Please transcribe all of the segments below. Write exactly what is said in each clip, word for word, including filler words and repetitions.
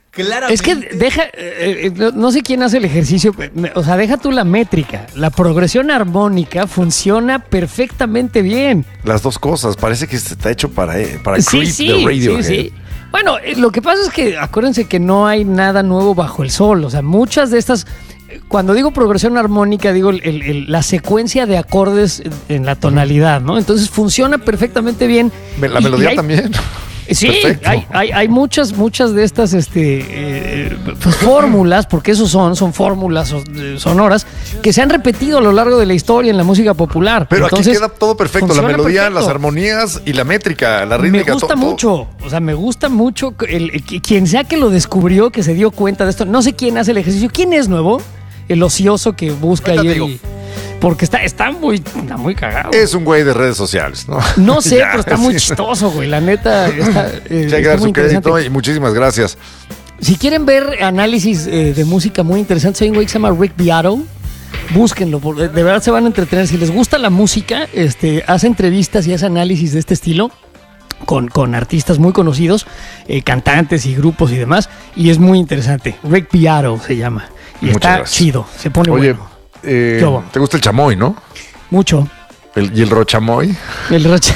Claramente. Es que deja, eh, eh, no sé quién hace el ejercicio, o sea, deja tú la métrica. La progresión armónica funciona perfectamente bien. Las dos cosas, parece que está hecho para, eh, para Sí, Creep sí, de Radiohead. sí, sí. Bueno, eh, lo que pasa es que acuérdense que no hay nada nuevo bajo el sol. O sea, muchas de estas, cuando digo progresión armónica, digo el, el, el, la secuencia de acordes en la tonalidad, ¿no? Entonces funciona perfectamente bien. La y, melodía y hay, también. Sí, Perfecto. hay, hay, hay muchas, muchas de estas este, eh, pues, fórmulas, porque eso son, son fórmulas sonoras que se han repetido a lo largo de la historia en la música popular. Pero Entonces, aquí queda todo perfecto, la melodía, perfecto. las armonías y la métrica, la rítmica. Me gusta todo, mucho, o sea, me gusta mucho el, el, quien sea que lo descubrió, que se dio cuenta de esto. No sé quién hace el ejercicio. ¿Quién es nuevo? El ocioso que busca ahí el... Porque está, está muy, está muy cagado. Es un güey de redes sociales, ¿no? No sé, Ya, pero está muy sí. chistoso, güey. La neta está, eh, Ya hay que está dar muy su crédito interesante. y muchísimas gracias. Si quieren ver análisis eh, de música muy interesantes, hay un güey que se llama Rick Beato. Búsquenlo, porque de verdad se van a entretener. Si les gusta la música, este, hace entrevistas y hace análisis de este estilo con, con artistas muy conocidos, eh, cantantes y grupos y demás. Y es muy interesante. Rick Beato se llama. Y Muchas está gracias. chido, se pone Oye, bueno. eh, ¿Qué hubo? ¿te gusta el chamoy, no? Mucho. El- ¿Y el rochamoy? El, rocha,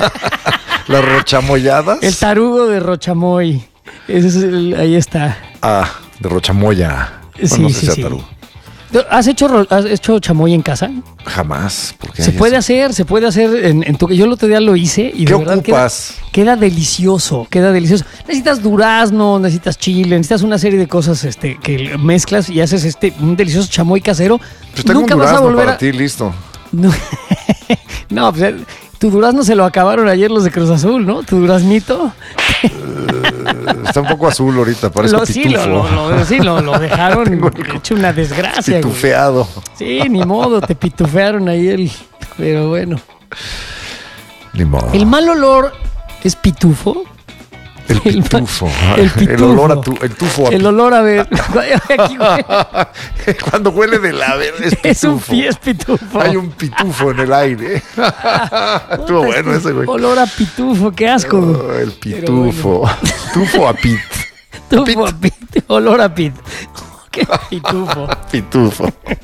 ¿Las rochamoyadas? el tarugo de Rochamoy. Ese es el- ahí está. Ah, de rochamoya. Bueno, Sí, no sé sí, si sí. atarugo. ¿Has hecho, ro- ¿Has hecho chamoy en casa? Jamás. ¿Por qué Se hay puede eso? hacer, se puede hacer en, en tu... Yo el otro día lo hice y ¿Qué de verdad queda, ocupas? queda delicioso, queda delicioso. Necesitas durazno, necesitas chile, necesitas una serie de cosas este, que mezclas y haces este un delicioso chamoy casero. Pues tengo Nunca un vas a durazno volver para a... ti, listo. No, no, pues tu durazno se lo acabaron ayer los de Cruz Azul, ¿no? Tu duraznito. Está un poco azul ahorita, parece Lo, pitufo. sí, lo, lo, lo- sí, lo, lo dejaron hecho una desgracia. güey. Pitufeado. Sí, ni modo, te pitufearon ahí el... Pero bueno. Ni modo. ¿El mal olor es pitufo? El el- pitufo. el pitufo. El olor a tu, el tufo a El olor a ver. Aquí, güey, Cuando huele de la ver, es pitufo. es un pie, es pitufo. Hay un pitufo en el aire. Estuvo Puta, bueno es ese, güey. Olor a pitufo, qué asco. güey. Oh, el Pero pitufo. Tufo a pit. Tufo a pit. Olor a pit. Qué pitufo. Pitufo.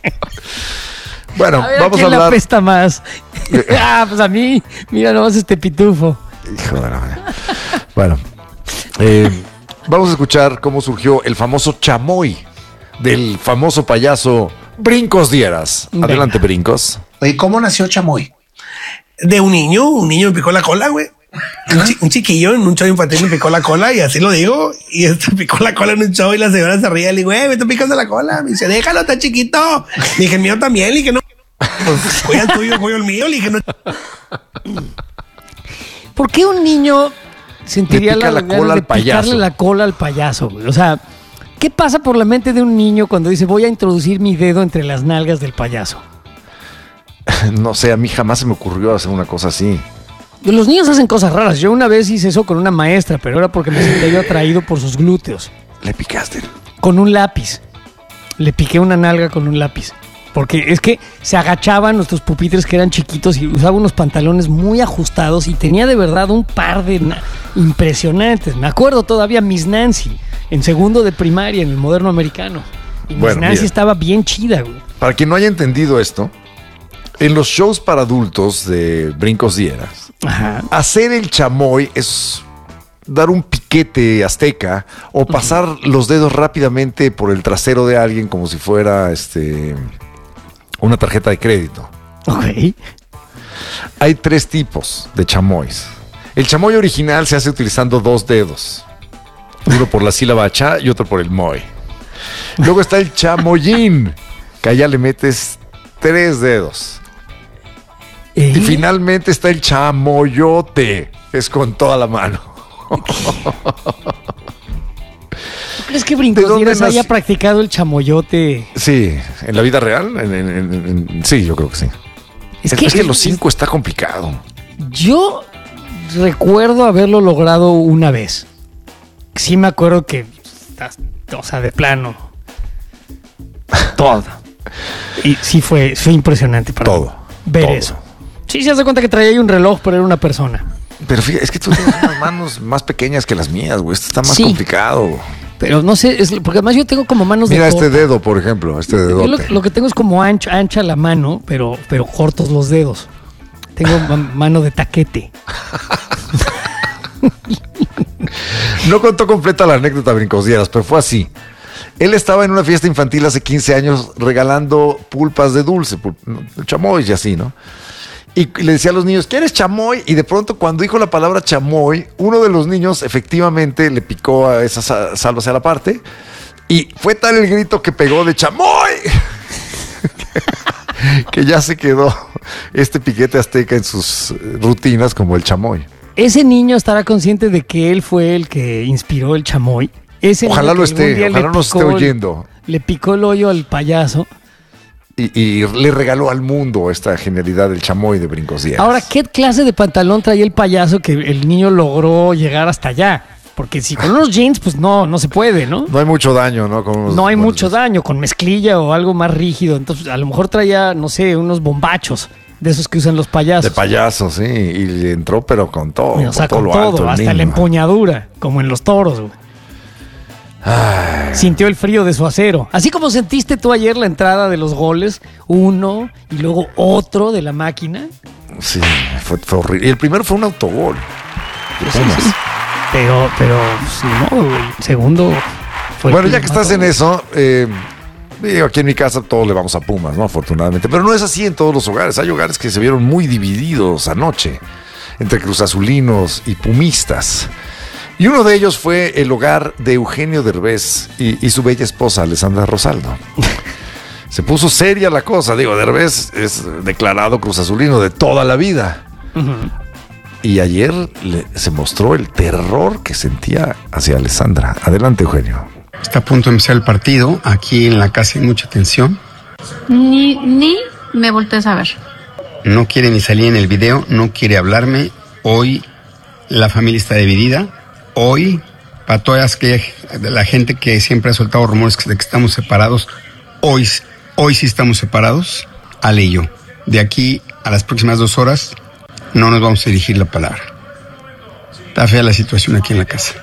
Bueno, A ver, vamos ¿a a quién le hablar. apesta más? Ah, pues a mí. Mira nomás este pitufo. Hijo de la madre. Bueno, eh, vamos a escuchar cómo surgió el famoso chamoy del famoso payaso Brincos Dieras. Venga. Adelante, Brincos. Oye, ¿cómo nació Chamoy? De un niño, un niño me picó la cola, güey. Un, chi- un chiquillo en un show infantil me picó la cola y así lo digo. Y este picó la cola en un show y la señora se ría. Le digo, güey, me está picando la cola. Me dice, déjalo, está chiquito. Le dije, el mío también. Le dije, no. Pues, cuida el tuyo, cuida el mío. Le dije, no. ¿Por qué un niño sentiría Le pica la ganas cola de al payaso? picarle la cola al payaso, güey? O sea, ¿qué pasa por la mente de un niño cuando dice voy a introducir mi dedo entre las nalgas del payaso? No sé, a mí jamás se me ocurrió hacer una cosa así. Los niños hacen cosas raras. Yo una vez hice eso con una maestra, pero era porque me sentía yo atraído por sus glúteos. Le picaste. Con un lápiz. Le piqué una nalga con un lápiz. Porque es que se agachaban nuestros pupitres que eran chiquitos y usaba unos pantalones muy ajustados y tenía de verdad un par de na- impresionantes. Me acuerdo todavía Miss Nancy en segundo de primaria en el moderno americano. Y Miss Bueno, Nancy mira. estaba bien chida, güey. Para quien no haya entendido esto, en los shows para adultos de Brincos Dieras, Ajá. hacer el chamoy es dar un piquete azteca o pasar los dedos rápidamente por el trasero de alguien como si fuera este una tarjeta de crédito. Ok. Hay tres tipos de chamoys. El chamoy original se hace utilizando dos dedos. Uno por la sílaba cha y otro por el moy. Luego está el chamoyín, que allá le metes tres dedos. ¿Eh? Y finalmente está el chamoyote, es con toda la mano. ¿Tú crees que ¿De Brincos dónde Dieras haya nació? practicado el chamoyote? Sí, en la vida real, en- en- en- en- sí, yo creo que sí. Es Es, que, es que los cinco está complicado. yo recuerdo haberlo logrado una vez. Sí me acuerdo que, o sea, de plano, todo. Y sí fue, fue impresionante para Todo, mí ver todo. eso. Sí, se hace cuenta que traía ahí un reloj, pero era una persona. Pero fíjate, es que tú tienes unas manos más pequeñas que las mías, güey. Esto está más Sí. complicado. Pero no sé, es, porque además yo tengo como manos Mira de este torta. dedo, por ejemplo, este Yo dedote. lo, lo que tengo es como ancha, ancha la mano, pero, pero cortos los dedos. Tengo ma- mano de taquete. No contó completa la anécdota Brincosieras, pero fue así. Él estaba en una fiesta infantil hace quince años regalando pulpas de dulce, pul- chamoy y así, ¿no? Y le decía a los niños, ¿quieres chamoy? Y de pronto cuando dijo la palabra chamoy, uno de los niños efectivamente le picó a esa sa- salva hacia la parte y fue tal el grito que pegó de chamoy que ya se quedó este piquete azteca en sus rutinas como el chamoy. Ese niño estará consciente de que él fue el que inspiró el chamoy. Ese Ojalá niño lo que algún esté, día ojalá le nos esté picó el- oyendo. Le picó el hoyo al payaso. Y, y le regaló al mundo esta genialidad del chamoy de Brincosieras. Ahora, ¿qué clase de pantalón traía el payaso que el niño logró llegar hasta allá? Porque si con unos jeans, pues no, no se puede, ¿no? No hay mucho daño, ¿no? Con unos- No hay con mucho esos- daño, con mezclilla o algo más rígido. Entonces, a lo mejor traía, no sé, unos bombachos de esos que usan los payasos. De payaso, sí. Y le entró, pero con todo. O sea, todo con lo todo, alto, el hasta niño. la empuñadura, como en los toros, güey. Ay, Sintió el frío de su acero. Así como sentiste tú ayer la entrada de los goles, uno y luego otro de la máquina. sí, fue, fue horrible. Y el primero fue un autogol. de Sí, Pumas. sí. Pero, pero, sí, no, güey. El segundo fue. Bueno, el ya que que estás mató. en eso, eh, digo, aquí en mi casa todos le vamos a Pumas, ¿no? Afortunadamente. Pero no es así en todos los hogares. Hay hogares que se vieron muy divididos anoche entre cruzazulinos y pumistas. Y uno de ellos fue el hogar de Eugenio Derbez y, y su bella esposa, Alessandra Rosaldo. Se puso seria la cosa. Digo, Derbez es declarado cruzazulino de toda la vida. Y ayer le- se mostró el terror que sentía hacia Alessandra. Adelante, Eugenio. Está a punto de empezar el partido. Aquí en la casa hay mucha tensión. Ni, ni me voltees a ver. No quiere ni salir en el video, no quiere hablarme. Hoy la familia está dividida. Hoy, para todas que la gente que siempre ha soltado rumores de que estamos separados, hoy, hoy sí estamos separados, Ale y yo. De aquí a las próximas dos horas no nos vamos a dirigir la palabra. Está fea la situación aquí en la casa.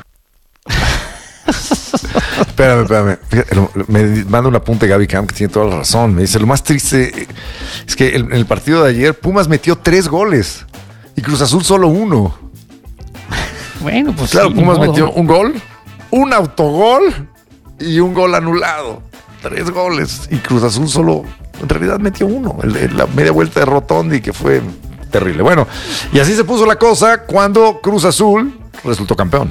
Espérame, espérame. Fíjate, lo- Me manda un apunte Gaby Camp que tiene toda la razón. Me dice, lo más triste es que el- en el partido de ayer Pumas metió tres goles y Cruz Azul solo uno. Bueno, pues. Claro, sí, ni Pumas modo. metió un gol, un autogol y un gol anulado. Tres goles. Y Cruz Azul solo, en realidad metió uno. El- el- la media vuelta de Rotondi, que fue terrible. Bueno, y así se puso la cosa cuando Cruz Azul resultó campeón.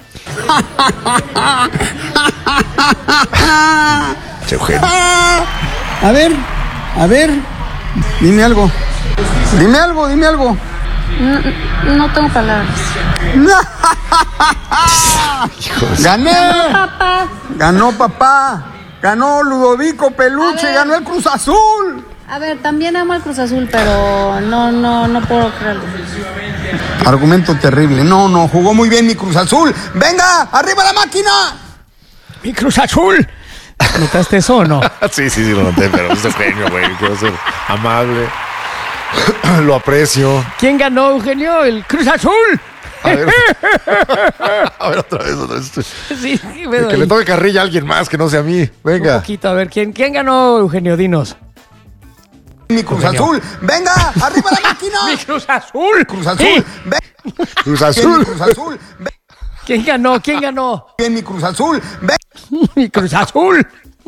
Che, Eugenio. A ver, a ver, dime algo. Dime algo, dime algo. No, no tengo palabras. ¡Gané! Papá, Ganó papá, ganó Ludovico Peluche, A ver. ganó el Cruz Azul. a ver, también amo al Cruz Azul, pero no, no, no puedo creerlo. Argumento terrible. No, no, jugó muy bien mi Cruz Azul. ¡Venga! ¡Arriba la máquina! ¡Mi Cruz Azul! ¿Notaste eso o no? Sí, sí, sí, lo noté, pero es Eugenio, güey. Quiero ser amable. Lo aprecio. ¿Quién ganó, Eugenio? ¡El Cruz Azul! A ver, a ver otra vez, otra vez. Sí, sí, me Que doy. le toque carrilla a alguien más que no sea a mí. Un Venga. poquito, a ver, ¿quién, quién ganó, Eugenio? Dinos. Mi Cruz Eugenio. Azul. ¡Venga! ¡Arriba la máquina! ¡Mi Cruz Azul! Cruz Azul. Sí. ¡Ven! Cruz Bien, Azul. mi Cruz Azul. Ven, ¿Quién ganó? ¿Quién ganó? bien, mi Cruz Azul. Ven. ¡Mi Cruz Azul!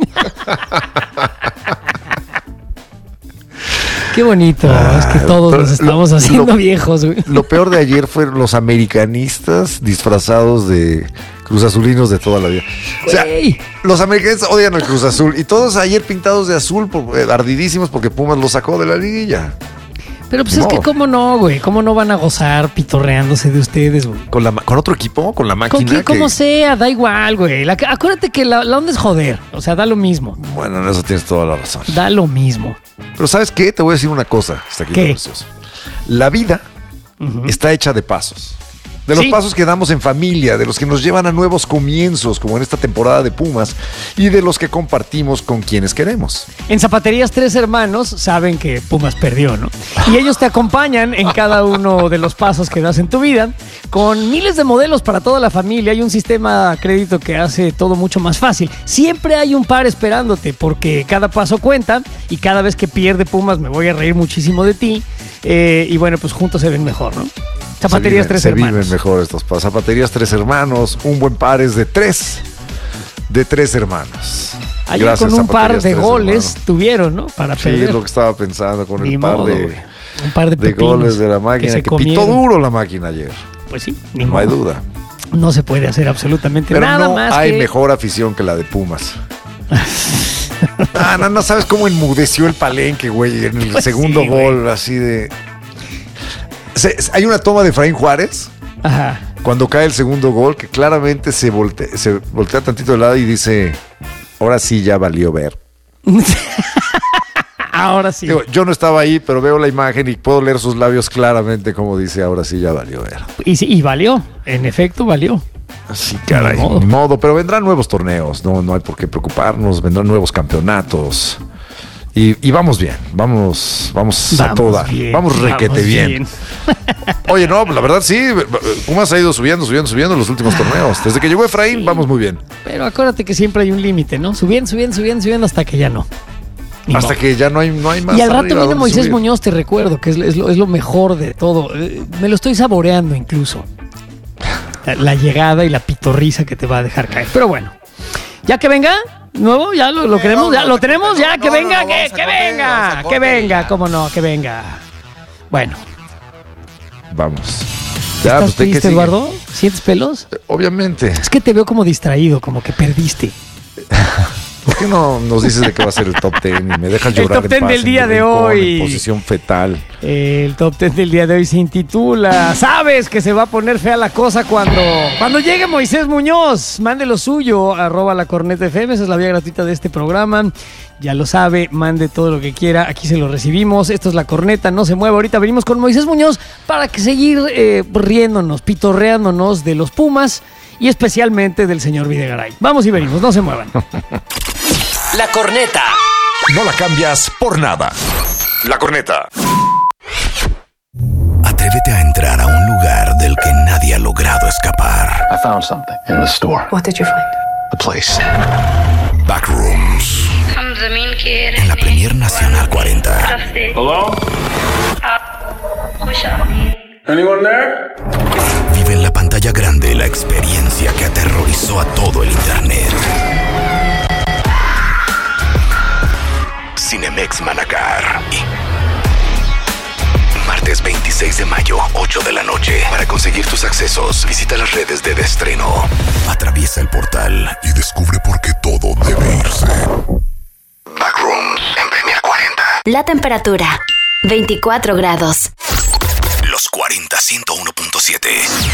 Qué bonito, es que todos pero nos estamos lo- haciendo lo- viejos, güey. Lo peor de ayer fueron los americanistas disfrazados de Cruz Azulinos de toda la vida. O sea, Güey. los americanistas odian al Cruz Azul y todos ayer pintados de azul, por- eh, ardidísimos porque Pumas lo sacó de la liguilla. Pero pues Ni es que modo. cómo no, güey, cómo no van a gozar pitorreándose de ustedes, güey. ¿Con, la, ma- con otro equipo? ¿Con la Con máquina? quien que- como sea, da igual, güey. La- acuérdate que la, la onda es joder, o sea, da lo mismo, Bueno, en eso tienes toda la razón. da lo mismo. Pero ¿sabes qué? Te voy a decir una cosa. Hasta aquí ¿Qué? lo precioso. La vida está hecha de pasos. De los Sí. pasos que damos en familia, de los que nos llevan a nuevos comienzos, como en esta temporada de Pumas, y de los que compartimos con quienes queremos. En Zapaterías Tres Hermanos saben que Pumas perdió, ¿no? Y ellos te acompañan en cada uno de los pasos que das en tu vida, con miles de modelos para toda la familia y un sistema de crédito que hace todo mucho más fácil. Siempre hay un par esperándote, porque cada paso cuenta y cada vez que pierde Pumas me voy a reír muchísimo de ti. Eh, y bueno, pues juntos se ven mejor, ¿no? Zapaterías Se viven- Tres se Hermanos. viven mejor estos pasos. Zapaterías Tres Hermanos, un buen par es de tres, de tres hermanos. Ayer Gracias, con un par Zapaterías de Tres goles Hermanos. tuvieron, ¿no? Para Sí, perder. es lo que estaba pensando con Ni el par modo, de, güey. Un par de, de pepinos goles de la máquina se que, pitó comieron. duro la máquina ayer. Pues sí, ni No hay modo. duda. No se puede hacer absolutamente Pero nada no más hay que... mejor afición que la de Pumas. Ah, no, no sabes cómo enmudeció el Palenque, güey, en el Pues segundo sí, güey. gol, así de. Se- hay una toma de Efraín Juárez Ajá. cuando cae el segundo gol que claramente se voltea, se voltea tantito de lado y dice: ahora sí ya valió ver. Ahora sí. Digo, yo no estaba ahí, pero veo la imagen y puedo leer sus labios claramente como dice: ahora sí ya valió ver. Y, sí, y valió. En efecto, valió. Así, caray, Ni modo. ni modo, pero vendrán nuevos torneos, no, no hay por qué preocuparnos, vendrán nuevos campeonatos. Y, y vamos bien, vamos, vamos, a Vamos toda, bien, vamos requete vamos bien. bien. Oye, no, la verdad sí, Pumas ha ido subiendo, subiendo, subiendo en los últimos torneos. Desde que llegó Efraín, vamos muy bien. Pero acuérdate que siempre hay un límite, ¿no? Subiendo, subiendo, subiendo, subiendo hasta que ya no. Ni Hasta modo. que ya no hay, no hay más. Y al rato arriba viene donde Moisés subir. Muñoz, te recuerdo, que es, es lo, es lo mejor de todo. Eh, Me lo estoy saboreando incluso. La, la llegada y la pitorriza que te va a dejar caer. Pero bueno, ya que venga, nuevo, ya lo, lo queremos, ya lo tenemos, ya que No, no, venga, no, que, vamos a que corte, vamos venga, a que corte. venga, cómo no, que venga. Bueno, Vamos. Ya, ¿estás pues, ¿de qué triste, sigue? Eduardo? ¿Sientes pelos? Obviamente. Es que te veo como distraído, como que perdiste. ¿Por qué no nos dices de qué va a ser el top ten y me dejas El llorar top en ten paz del en día mi de rincón, hoy. en posición fetal? El top ten del día de hoy se intitula ¿Sabes que se va a poner fea la cosa cuando cuando llegue Moisés Muñoz? Mande lo suyo, arroba la corneta F M, esa es la vía gratuita de este programa. Ya lo sabe, mande todo lo que quiera, aquí se lo recibimos. Esto es La Corneta, no se mueva. Ahorita venimos con Moisés Muñoz para que seguir eh, riéndonos, pitorreándonos de los Pumas y especialmente del señor Videgaray. Vamos y venimos, no se muevan. La Corneta. No la cambias por nada. La Corneta. Atrévete a entrar a un lugar del que nadie ha logrado escapar. I found something in the store. What did you find? A place. Backrooms. En la Premier Nacional cuarenta. Vive en la pantalla grande la experiencia que aterrorizó a todo el internet. Cinemex Manacar. Martes veintiséis de mayo, ocho de la noche. Para conseguir tus accesos, visita las redes de Destreno. Atraviesa el portal y descubre por qué todo debe irse. Backrooms en Premier cuarenta. La temperatura, veinticuatro grados. Los cuarenta, ciento uno punto siete.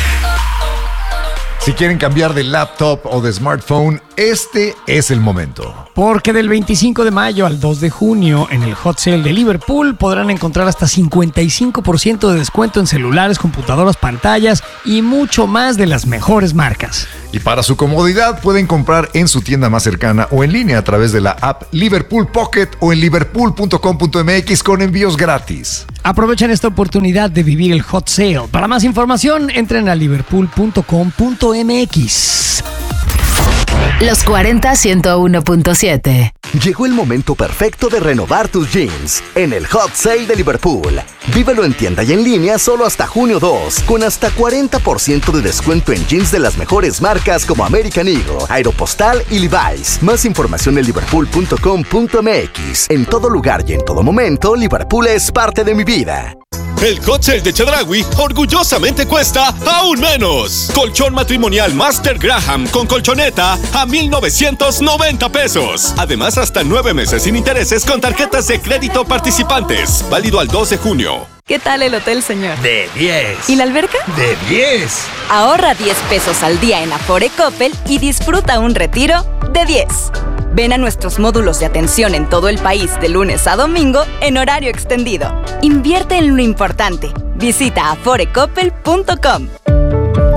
Si quieren cambiar de laptop o de smartphone, este es el momento. Porque del veinticinco de mayo al dos de junio en el Hot Sale de Liverpool podrán encontrar hasta cincuenta y cinco por ciento de descuento en celulares, computadoras, pantallas y mucho más de las mejores marcas. Y para su comodidad pueden comprar en su tienda más cercana o en línea a través de la app Liverpool Pocket o en liverpool punto com punto m x con envíos gratis. Aprovechen esta oportunidad de vivir el Hot Sale. Para más información, entren a liverpool punto com punto m x. Los cuarenta, ciento uno punto siete. Llegó el momento perfecto de renovar tus jeans en el Hot Sale de Liverpool. Vívelo en tienda y en línea solo hasta junio dos, con hasta cuarenta por ciento de descuento en jeans de las mejores marcas como American Eagle, Aeropostal y Levi's. Más información en liverpool punto com punto m x. En todo lugar y en todo momento, Liverpool es parte de mi vida. El Hot Sale de Chedraui orgullosamente cuesta aún menos. Colchón matrimonial Master Graham con colchoneta a mil novecientos noventa pesos. Además, hasta nueve meses sin intereses con tarjetas de crédito participantes. Válido al dos de junio. ¿Qué tal el hotel, señor? De diez. ¿Y la alberca? De diez. Ahorra diez pesos al día en Afore Coppel y disfruta un retiro de diez. Ven a nuestros módulos de atención en todo el país de lunes a domingo en horario extendido. Invierte en lo importante. Visita afore coppel punto com.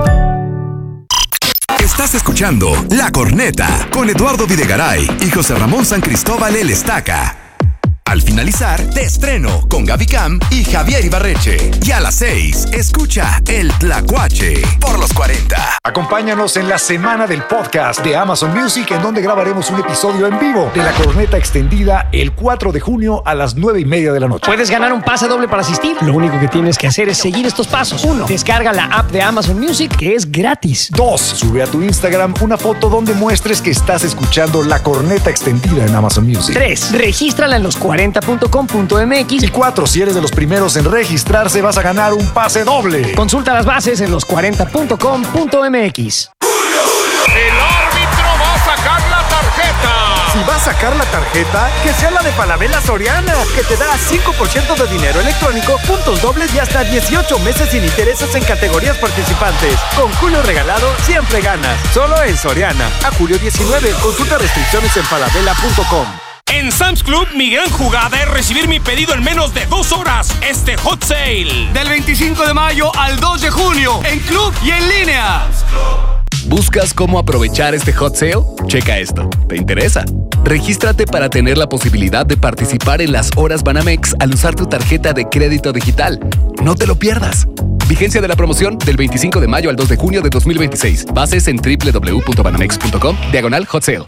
Estás escuchando La Corneta con Eduardo Videgaray y José Ramón San Cristóbal El Estaca. Al finalizar, te estreno con Gaby Cam y Javier Ibarreche. Y a las seis, escucha El Tlacuache por los cuarenta. Acompáñanos en la semana del podcast de Amazon Music, en donde grabaremos un episodio en vivo de La Corneta extendida el cuatro de junio a las nueve y media de la noche. Puedes ganar un pase doble para asistir. Lo único que tienes que hacer es seguir estos pasos. Uno, descarga la app de Amazon Music, que es gratis. Dos, sube a tu Instagram una foto donde muestres que estás escuchando La Corneta extendida en Amazon Music. Tres, regístrala en los cuarenta punto com punto m x. Y cuatro, si eres de los primeros en registrarse, vas a ganar un pase doble. Consulta las bases en los cuarenta punto com punto m x. El árbitro va a sacar la tarjeta. Si va a sacar la tarjeta, que sea la de Falabella Soriana, que te da cinco por ciento de dinero electrónico, puntos dobles y hasta dieciocho meses sin intereses en categorías participantes. Con Julio regalado, siempre ganas. Solo en Soriana. A julio diecinueve. Consulta restricciones en falabella punto com. En Sam's Club, mi gran jugada es recibir mi pedido en menos de dos horas. Este Hot Sale. Del veinticinco de mayo al dos de junio, en club y en línea. ¿Buscas cómo aprovechar este hot sale? Checa esto. ¿Te interesa? Regístrate para tener la posibilidad de participar en las horas Banamex al usar tu tarjeta de crédito digital. No te lo pierdas. Vigencia de la promoción del veinticinco de mayo al dos de junio de dos mil veintiséis. Bases en doble u doble u doble u punto banamex punto com, diagonal hot sale.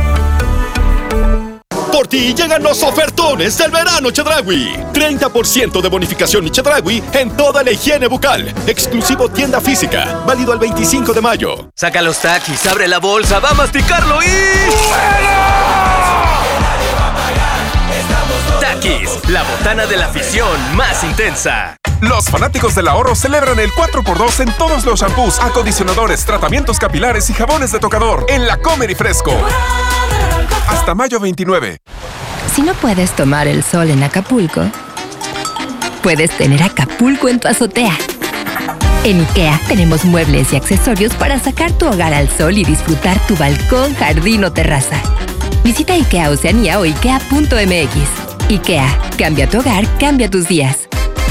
Por ti llegan los ofertones del verano Chedraui. treinta por ciento de bonificación Chedraui en toda la higiene bucal. Exclusivo tienda física. Válido al veinticinco de mayo. Saca los taquis, abre la bolsa, va a masticarlo y... Takis, la botana de la afición más intensa. Los fanáticos del ahorro celebran el cuatro por dos en todos los shampoos, acondicionadores, tratamientos capilares y jabones de tocador en La Comer y Fresco. Hasta mayo veintinueve. Si no puedes tomar el sol en Acapulco, puedes tener Acapulco en tu azotea. En IKEA tenemos muebles y accesorios para sacar tu hogar al sol y disfrutar tu balcón, jardín o terraza. Visita IKEA Oceanía o ikea punto m x. IKEA, cambia tu hogar, cambia tus días.